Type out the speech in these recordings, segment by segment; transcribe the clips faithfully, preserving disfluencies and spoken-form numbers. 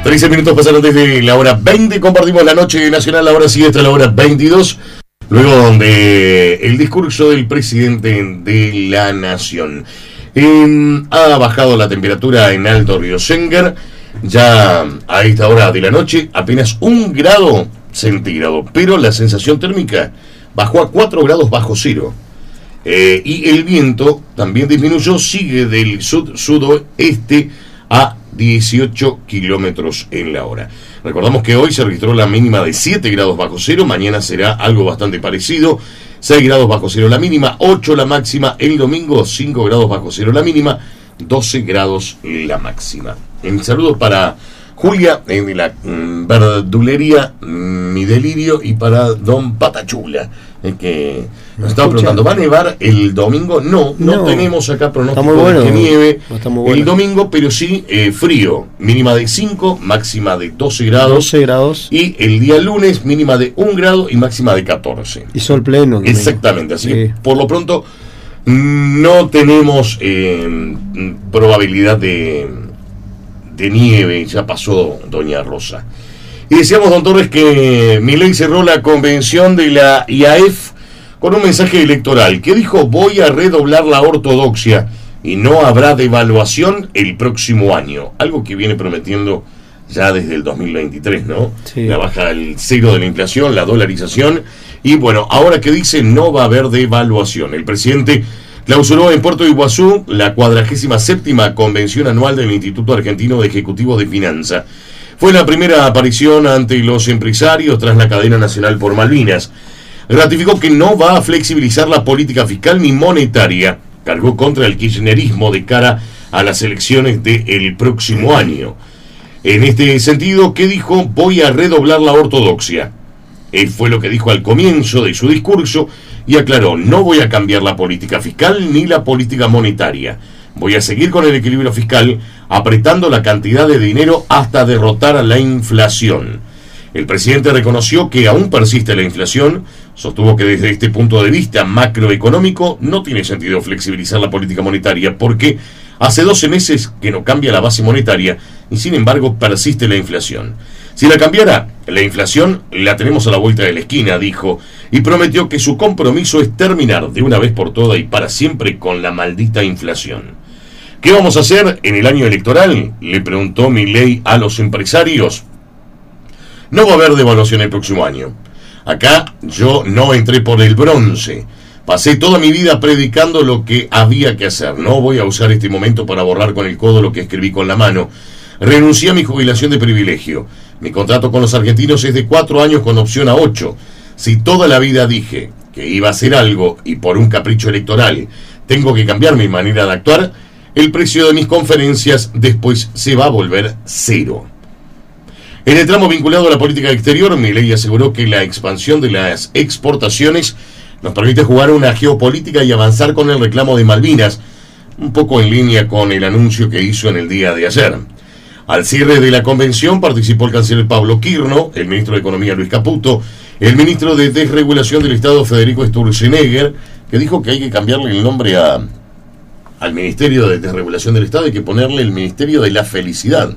trece minutos pasaron desde la hora veinte, compartimos la noche nacional, ahora sigue hasta la hora veintidós, luego de el discurso del presidente de la nación. Eh, ha bajado la temperatura en Alto Río Sengar, ya a esta hora de la noche apenas un grado centígrado, pero la sensación térmica bajó a cuatro grados bajo cero. Eh, y el viento también disminuyó, sigue del sud-sudoeste a dieciocho kilómetros en la hora. Recordamos que hoy se registró la mínima de siete grados bajo cero, mañana será algo bastante parecido, seis grados bajo cero la mínima, ocho la máxima, el domingo cinco grados bajo cero la mínima, doce grados la máxima. En saludos para Julia en la mm, verdulería mm, Mi Delirio y para Don Patachula, eh, que nos estaba preguntando, ¿va a nevar el domingo? No, no, no tenemos acá pronóstico bueno, de que nieve no el domingo, pero sí eh, frío, mínima de cinco, máxima de doce grados, doce grados, y el día lunes mínima de un grado y máxima de catorce. Y sol pleno. Domingo. Exactamente, así sí. que por lo pronto no tenemos eh, probabilidad de, de nieve, ya pasó Doña Rosa. Y decíamos, don Torres, que Milei cerró la convención de la I A F con un mensaje electoral que dijo: voy a redoblar la ortodoxia y no habrá devaluación el próximo año. Algo que viene prometiendo ya desde el dos mil veintitrés, ¿no? Sí. La baja del cero de la inflación, la dolarización. Y bueno, ahora que dice no va a haber devaluación. El presidente clausuró en Puerto de Iguazú la cuadragésima séptima convención anual del Instituto Argentino de Ejecutivos de Finanza. Fue la primera aparición ante los empresarios tras la cadena nacional por Malvinas. Ratificó que no va a flexibilizar la política fiscal ni monetaria. Cargó contra el kirchnerismo de cara a las elecciones del próximo año. En este sentido, ¿qué dijo? Voy a redoblar la ortodoxia. Él fue lo que dijo al comienzo de su discurso y aclaró: no voy a cambiar la política fiscal ni la política monetaria. Voy a seguir con el equilibrio fiscal, apretando la cantidad de dinero hasta derrotar a la inflación. El presidente reconoció que aún persiste la inflación, sostuvo que desde este punto de vista macroeconómico no tiene sentido flexibilizar la política monetaria porque hace doce meses que no cambia la base monetaria y sin embargo persiste la inflación. Si la cambiara, la inflación la tenemos a la vuelta de la esquina, dijo, y prometió que su compromiso es terminar de una vez por todas y para siempre con la maldita inflación. ¿Qué vamos a hacer en el año electoral?, le preguntó Milei a los empresarios. No va a haber devaluación el próximo año. Acá yo no entré por el bronce. Pasé toda mi vida predicando lo que había que hacer. No voy a usar este momento para borrar con el codo lo que escribí con la mano. Renuncié a mi jubilación de privilegio. Mi contrato con los argentinos es de cuatro años con opción a ocho. Si toda la vida dije que iba a hacer algo y por un capricho electoral tengo que cambiar mi manera de actuar, el precio de mis conferencias después se va a volver cero. En el tramo vinculado a la política exterior, Milei aseguró que la expansión de las exportaciones nos permite jugar una geopolítica y avanzar con el reclamo de Malvinas, un poco en línea con el anuncio que hizo en el día de ayer. Al cierre de la convención participó el canciller Pablo Kirno, el ministro de Economía Luis Caputo, el ministro de Desregulación del Estado Federico Sturzenegger, que dijo que hay que cambiarle el nombre a, al Ministerio de Desregulación del Estado, hay que ponerle el Ministerio de la Felicidad.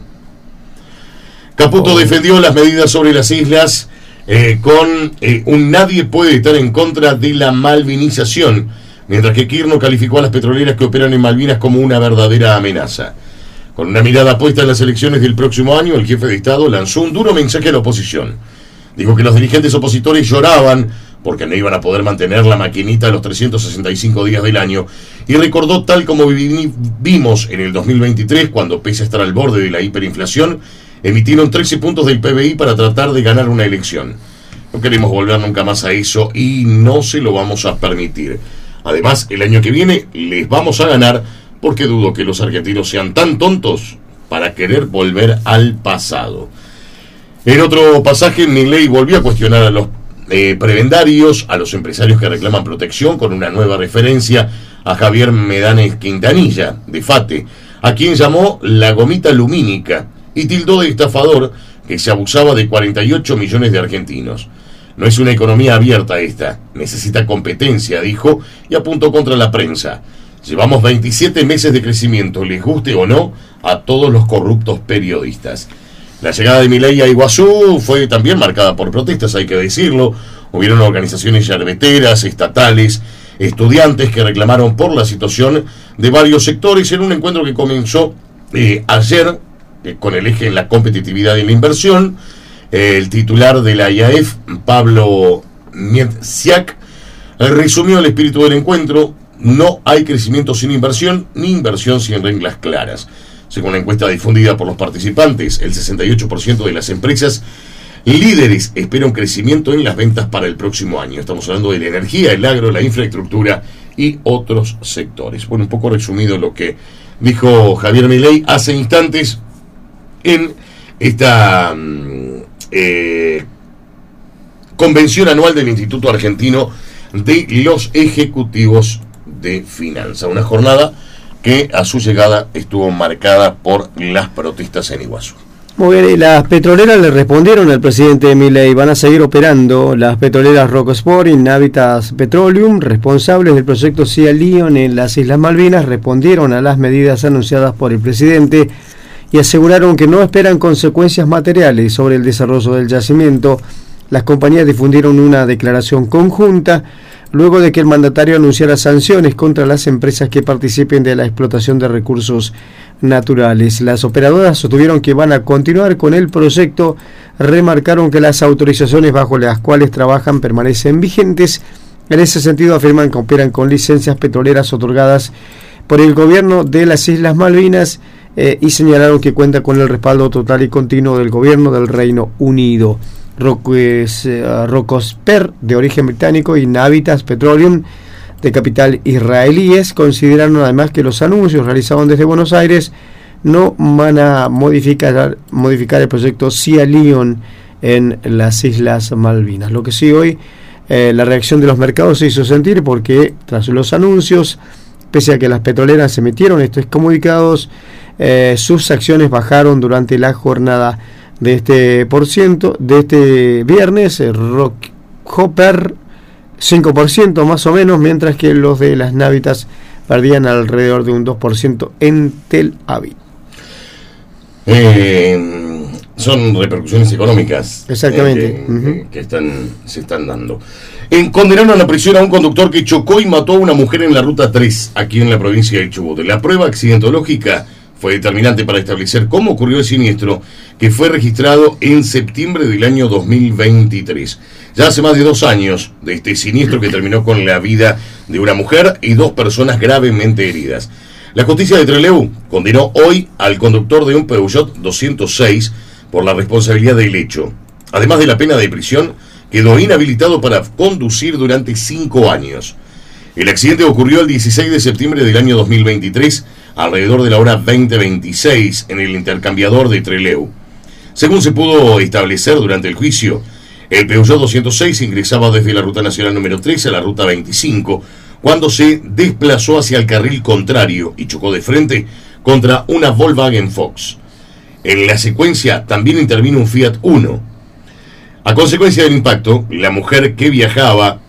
Caputo oh. defendió las medidas sobre las islas eh, con eh, un nadie puede estar en contra de la malvinización, mientras que Kirno calificó a las petroleras que operan en Malvinas como una verdadera amenaza. Con una mirada puesta en las elecciones del próximo año, el jefe de Estado lanzó un duro mensaje a la oposición. Dijo que los dirigentes opositores lloraban porque no iban a poder mantener la maquinita los trescientos sesenta y cinco días del año, y recordó, tal como vimos en el dos mil veintitrés, cuando pese a estar al borde de la hiperinflación, emitieron trece puntos del P B I para tratar de ganar una elección. No queremos volver nunca más a eso y no se lo vamos a permitir. Además, el año que viene les vamos a ganar, porque dudo que los argentinos sean tan tontos para querer volver al pasado. En otro pasaje, Milei volvió a cuestionar a los eh, prebendarios, a los empresarios que reclaman protección, con una nueva referencia a Javier Medanes Quintanilla, de FATE, a quien llamó la gomita lumínica, y tildó de estafador que se abusaba de cuarenta y ocho millones de argentinos. No es una economía abierta esta, necesita competencia, dijo, y apuntó contra la prensa. Llevamos veintisiete meses de crecimiento, les guste o no, a todos los corruptos periodistas. La llegada de Milei a Iguazú fue también marcada por protestas, hay que decirlo. Hubieron organizaciones yerbeteras, estatales, estudiantes que reclamaron por la situación de varios sectores en un encuentro que comenzó eh, ayer eh, con el eje en la competitividad y la inversión. Eh, el titular de la I A F, Pablo Miedziak, resumió el espíritu del encuentro: no hay crecimiento sin inversión, ni inversión sin reglas claras. Según la encuesta difundida por los participantes, el sesenta y ocho por ciento de las empresas líderes espera un crecimiento en las ventas para el próximo año. Estamos hablando de la energía, el agro, la infraestructura y otros sectores. Bueno, un poco resumido lo que dijo Javier Milei hace instantes en esta eh, convención anual del Instituto Argentino de los Ejecutivos de Finanzas. Una jornada que a su llegada estuvo marcada por las protestas en Iguazú. Muy bien, y las petroleras le respondieron al presidente Milei. Van a seguir operando las petroleras Rocosport y Navitas Petroleum, responsables del proyecto Cia Lion en las Islas Malvinas, respondieron a las medidas anunciadas por el presidente y aseguraron que no esperan consecuencias materiales sobre el desarrollo del yacimiento. Las compañías difundieron una declaración conjunta luego de que el mandatario anunciara sanciones contra las empresas que participen de la explotación de recursos naturales. Las operadoras sostuvieron que van a continuar con el proyecto, remarcaron que las autorizaciones bajo las cuales trabajan permanecen vigentes. En ese sentido afirman que operan con licencias petroleras otorgadas por el gobierno de las Islas Malvinas eh, y señalaron que cuenta con el respaldo total y continuo del gobierno del Reino Unido. Rocosper, de origen británico, y Navitas Petroleum, de capital israelíes, consideraron además que los anuncios realizados desde Buenos Aires no van a modificar, modificar el proyecto Cia Lion en las Islas Malvinas. Lo que sí, hoy eh, la reacción de los mercados se hizo sentir porque tras los anuncios, pese a que las petroleras emitieron estos comunicados, eh, sus acciones bajaron durante la jornada de este por ciento, de este viernes. Rockhopper cinco por ciento más o menos, mientras que los de las Navitas perdían alrededor de un dos por ciento en Tel Aviv. Eh, son repercusiones económicas. Exactamente. Eh, que, uh-huh. que están, se están dando. En, condenaron a la prisión a un conductor que chocó y mató a una mujer en la ruta tres, aquí en la provincia de Chubut. La prueba accidentológica fue determinante para establecer cómo ocurrió el siniestro, que fue registrado en septiembre del año dos mil veintitrés. Ya hace más de dos años de este siniestro que terminó con la vida de una mujer y dos personas gravemente heridas. La justicia de Trelew condenó hoy al conductor de un Peugeot doscientos seis por la responsabilidad del hecho. Además de la pena de prisión, quedó inhabilitado para conducir durante cinco años. El accidente ocurrió el dieciséis de septiembre del año dos mil veintitrés, alrededor de la hora veinte veintiséis, en el intercambiador de Trelew. Según se pudo establecer durante el juicio, el Peugeot doscientos seis ingresaba desde la ruta nacional número trece a la ruta veinticinco, cuando se desplazó hacia el carril contrario y chocó de frente contra una Volkswagen Fox. En la secuencia también intervino un Fiat Uno. A consecuencia del impacto, la mujer que viajaba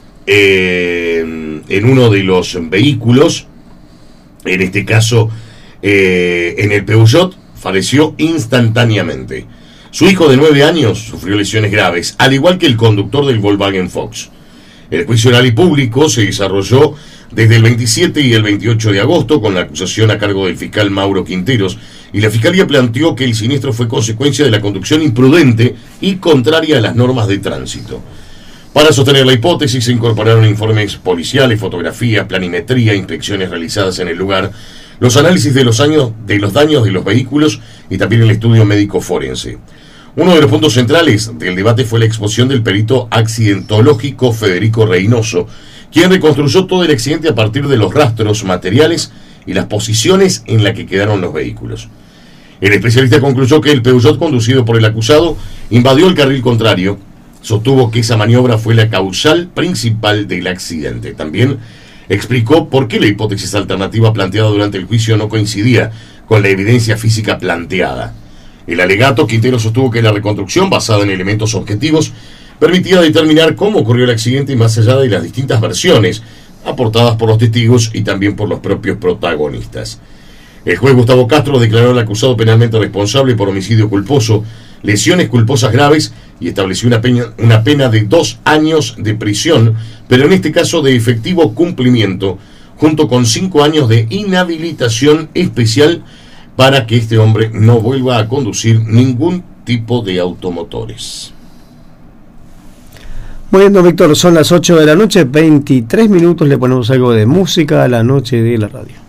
eh, en uno de los vehículos, en este caso eh, en el Peugeot, falleció instantáneamente. Su hijo de nueve años sufrió lesiones graves, al igual que el conductor del Volkswagen Fox. El juicio oral y público se desarrolló desde el veintisiete y el veintiocho de agosto con la acusación a cargo del fiscal Mauro Quinteros, y la fiscalía planteó que el siniestro fue consecuencia de la conducción imprudente y contraria a las normas de tránsito. Para sostener la hipótesis se incorporaron informes policiales, fotografías, planimetría, inspecciones realizadas en el lugar, los análisis de los, años, de los daños de los vehículos y también el estudio médico forense. Uno de los puntos centrales del debate fue la exposición del perito accidentológico Federico Reynoso, quien reconstruyó todo el accidente a partir de los rastros materiales y las posiciones en las que quedaron los vehículos. El especialista concluyó que el Peugeot conducido por el acusado invadió el carril contrario. Sostuvo que esa maniobra fue la causal principal del accidente. También explicó por qué la hipótesis alternativa planteada durante el juicio no coincidía con la evidencia física planteada. El alegato, Quintero sostuvo que la reconstrucción basada en elementos objetivos permitía determinar cómo ocurrió el accidente más allá de las distintas versiones aportadas por los testigos y también por los propios protagonistas. El juez Gustavo Castro declaró al acusado penalmente responsable por homicidio culposo lesiones culposas graves y estableció una pena, una pena de dos años de prisión, pero en este caso de efectivo cumplimiento, junto con cinco años de inhabilitación especial para que este hombre no vuelva a conducir ningún tipo de automotores. Muy bien, don Víctor, son las ocho de la noche, veintitrés minutos, le ponemos algo de música a la noche de la radio.